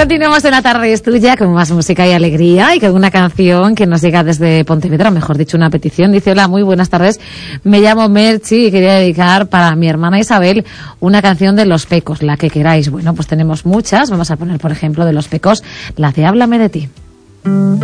Continuamos en La Tarde es Tuya con más música y alegría y con una canción que nos llega desde Pontevedra, mejor dicho, una petición. Dice: hola, muy buenas tardes, me llamo Merchi y quería dedicar para mi hermana Isabel una canción de Los Pecos, la que queráis. Bueno, pues tenemos muchas, vamos a poner por ejemplo de Los Pecos, la de Háblame de ti.